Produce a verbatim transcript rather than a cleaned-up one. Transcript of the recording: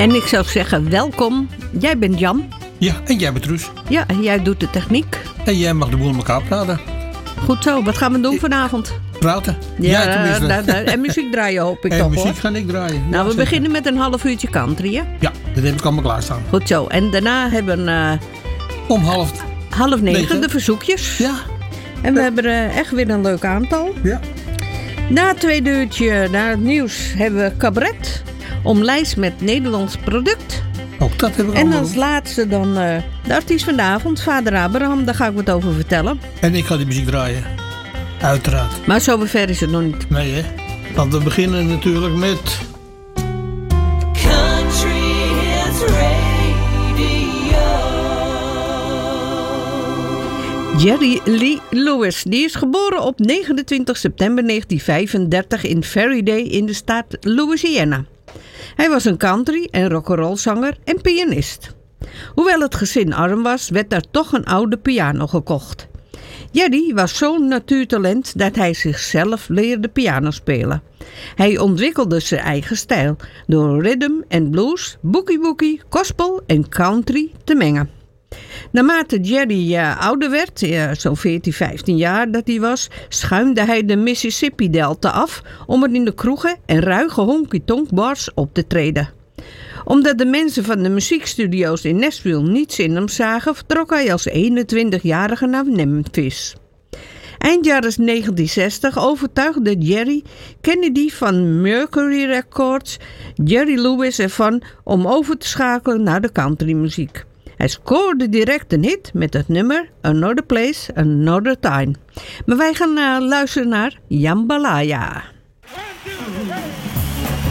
En ik zou zeggen, welkom. Jij bent Jan. Ja, en jij bent Truus. Ja, en jij doet de techniek. En jij mag de boel met elkaar praten. Goed zo, wat gaan we doen vanavond? Praten? Ja, ja tenminste. Da, da, en muziek draaien hoop ik en toch muziek hoor. ga ik draaien. Nou, ja, we zeker. beginnen met een half uurtje country, hè? Ja, dat heb ik allemaal klaarstaan. Goed zo, en daarna hebben we uh, Om half... half negen, negen de verzoekjes. Ja. En we ja. hebben uh, echt weer een leuk aantal. Ja. Na het tweede uurtje, na het nieuws, hebben we cabaret. Omlijst met Nederlands product. Ook dat heb ik En allemaal. als laatste dan uh, de artiest van de avond, vader Abraham. Daar ga ik wat over vertellen. En ik ga die muziek draaien. Uiteraard. Maar zover is het nog niet. Nee hè. Want we beginnen natuurlijk met... Country Hits Radio. Jerry Lee Lewis, die is geboren op negenentwintig september negentien vijfendertig in Ferriday in de staat Louisiana. Hij was een country- en rock'n'roll zanger en pianist. Hoewel het gezin arm was, werd er toch een oude piano gekocht. Jerry was zo'n natuurtalent dat hij zichzelf leerde piano spelen. Hij ontwikkelde zijn eigen stijl door rhythm en blues, boogie woogie, gospel en country te mengen. Naarmate Jerry uh, ouder werd, uh, zo'n veertien, vijftien jaar dat hij was, schuimde hij de Mississippi-delta af om er in de kroegen en ruige honky-tonk bars op te treden. Omdat de mensen van de muziekstudio's in Nashville niets in hem zagen, vertrok hij als eenentwintigjarige naar Memphis. Eind jaren negentien zestig overtuigde Jerry Kennedy van Mercury Records Jerry Lewis ervan om over te schakelen naar de countrymuziek. Hij scoorde direct een hit met het nummer Another Place, Another Time. Maar wij gaan uh, luisteren naar Jambalaya.